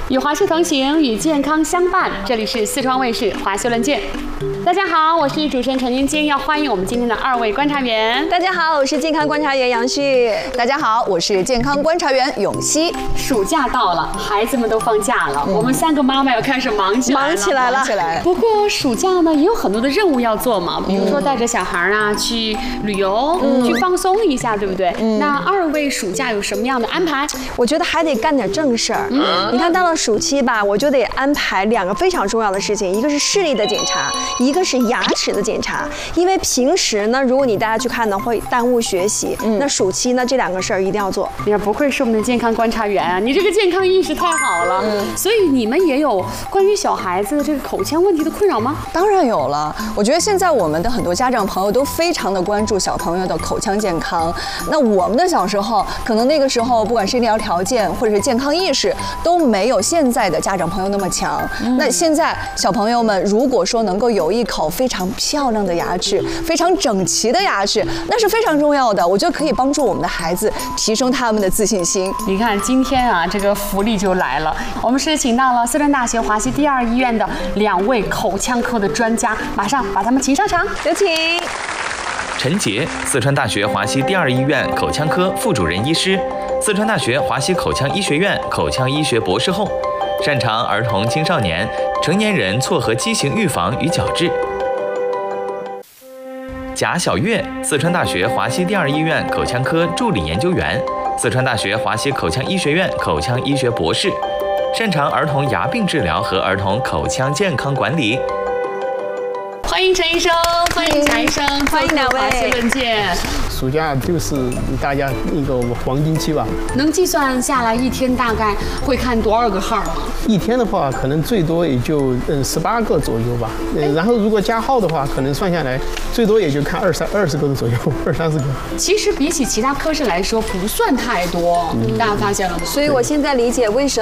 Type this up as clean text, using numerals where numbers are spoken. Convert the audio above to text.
与华西同行，与健康相伴。这里是四川卫视华西论健。大家好，我是主持人陈晶晶，要欢迎我们今天的2位观察员。 大家好，我是健康观察员杨旭。 大家好，我是健康观察员永熙。 暑假到了，孩子们都放假了，我们3个妈妈要开始忙起来了。不过暑假呢，也有很多的任务要做嘛，比如说带着小孩啊去旅游，去放松一下，对不对？那2位暑假有什么样的安排？ 我觉得还得干点正事儿。你看到了暑期吧，我就得安排2个非常重要的事情，一个是视力的检查，一个是牙齿的检查。因为平时呢，如果你带他去看呢，会耽误学习。那暑期呢，这2个事儿一定要做。 你不愧是我们的健康观察员啊，你这个健康意识太好了。所以你们也有关于小孩子的这个口腔问题的困扰吗？ 当然有了。我觉得现在我们的很多家长朋友都非常的关注小朋友的口腔健康。那我们的小时候，可能那个时候不管是医疗条件或者是健康意识，都没有现在的家长朋友那么强。那现在小朋友们如果说能够有一口非常漂亮的牙齿，非常整齐的牙齿，那是非常重要的。我觉得可以帮助我们的孩子提升他们的自信心。 你看今天啊，这个福利就来了，我们是请到了四川大学华西第2医院的2位口腔科的专家，马上把他们请上场， 有请。 陈杰，四川大学华西第2医院口腔科副主任医师，四川大学华西口腔医学院口腔医学博士后，擅长儿童、青少年、成年人错颌畸形预防与矫治。贾小月，四川大学华西第2医院口腔科助理研究员，四川大学华西口腔医学院口腔医学博士，擅长儿童牙病治疗和儿童口腔健康管理。 欢迎陈医生，欢迎贾医生， 欢迎2位。 华西论健。 暑假就是大家一个黄金期吧。 能计算下来1天大概会看多少个号吗 ？1天的话，可能最多也就18个左右吧。然后如果加号的话，可能算下来最多也就看20个左右，20-30个。 其实比起其他科室来说，不算太多，大家发现了吗？ 所以我现在理解为什么